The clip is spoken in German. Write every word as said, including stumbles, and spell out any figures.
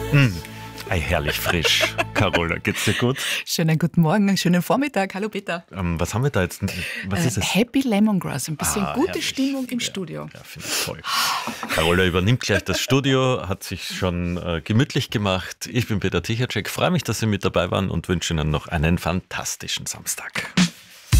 Mm, ei, herrlich frisch. Carola, geht's dir gut? Schönen guten Morgen, einen schönen Vormittag. Hallo Peter. Ähm, was haben wir da jetzt? Was Äh, ist es? Happy Lemongrass, ein bisschen Ah, gute herrlich. Stimmung im Ja, Studio. Ja, finde ich toll. Carola übernimmt gleich das Studio, hat sich schon äh, gemütlich gemacht. Ich bin Peter Tichacek, freue mich, dass Sie mit dabei waren und wünsche Ihnen noch einen fantastischen Samstag.